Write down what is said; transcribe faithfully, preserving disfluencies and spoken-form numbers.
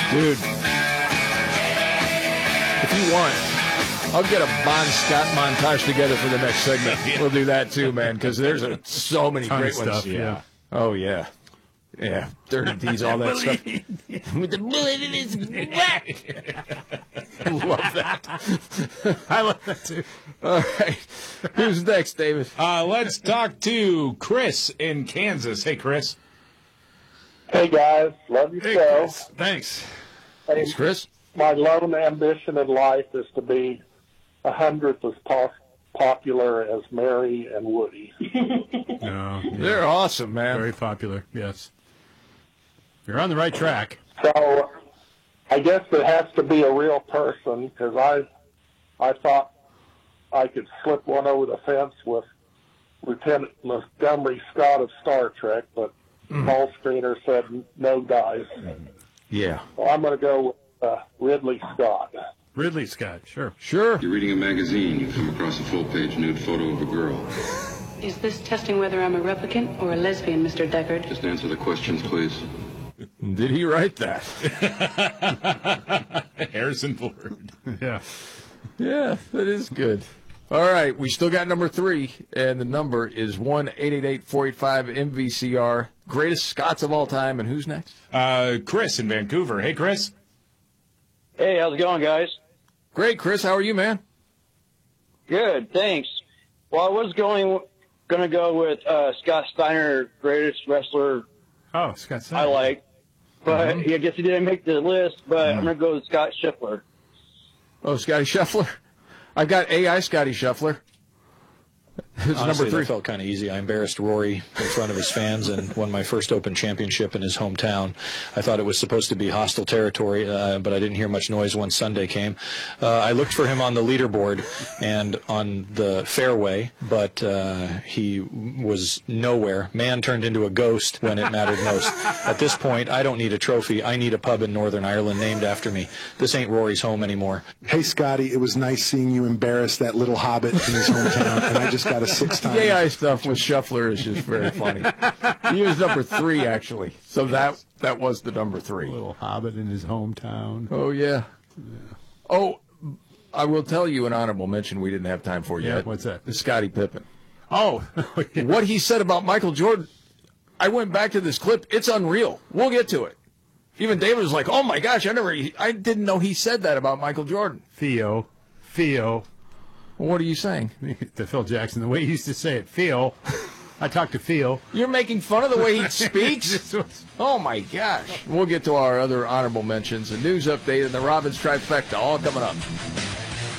Dude, if you want, I'll get a Bon Scott montage together for the next segment. We'll do that too, man, because there's a, so many Ton great of ones. stuff, yeah. Oh, yeah. Yeah. Dirty D's, all that stuff. With the bullet in his back. I love that. I love that, too. All right. Who's next, David? Uh, let's talk to Chris in Kansas. Hey, Chris. Hey, guys. Love your Hey, show. Chris. Thanks. Hey, Thanks, Chris. my lone ambition in life is to be a hundredth as po- popular as Mary and Woody. No, yeah. They're awesome, man. Very popular, yes. You're on the right track. So I guess it has to be a real person because I, I thought I could slip one over the fence with Lieutenant Montgomery Scott of Star Trek, but Mm. Paul Screener said no guys. Yeah. So I'm going to go with uh, Ridley Scott. Ridley Scott, sure. Sure. You're reading a magazine, you come across a full-page nude photo of a girl. Is this testing whether I'm a replicant or a lesbian, Mister Deckard? Just answer the questions, please. Did he write that? Harrison Ford. Yeah. Yeah, that is good. All right, we still got number three, and the number is one eight eight eight, four eight five, M V C R. Greatest Scots of all time, and who's next? Uh, Chris in Vancouver. Hey, Chris. Hey, how's it going, guys? Great, Chris. How are you, man? Good, thanks. Well, I was going going to go with uh, Scott Steiner, greatest wrestler Oh, Scott I Steiner. like, but Mm-hmm. I guess he didn't make the list. But I'm going to go with Scott Scheffler. Oh, Scotty Scheffler. I got A I Scotty Scheffler. It's Honestly, number three. that felt kind of easy. I embarrassed Rory in front of his fans and won my first Open Championship in his hometown. I thought it was supposed to be hostile territory, uh, but I didn't hear much noise once Sunday came. Uh, I looked for him on the leaderboard and on the fairway, but uh, he was nowhere. Man turned into a ghost when it mattered most. At this point, I don't need a trophy. I need a pub in Northern Ireland named after me. This ain't Rory's home anymore. Hey, Scotty, it was nice seeing you embarrass that little hobbit in his hometown, and I just got a six time. The A I stuff with Scheffler is just very funny. He was number three, actually. So that that was the number three. Little hobbit in his hometown. Oh, yeah. yeah. Oh, I will tell you an honorable mention we didn't have time for Yeah, yet. what's that? Scottie Pippen. Oh. What he said about Michael Jordan, I went back to this clip. It's unreal. We'll get to it. Even David was like, oh, my gosh, I never, I didn't know he said that about Michael Jordan. Theo. Theo. Well, what are you saying? To Phil Jackson, the way he used to say it, Phil. I talked to Phil. You're making fun of the way he speaks? Oh, my gosh. We'll get to our other honorable mentions, a news update, and the Robbins Trifecta, all coming up.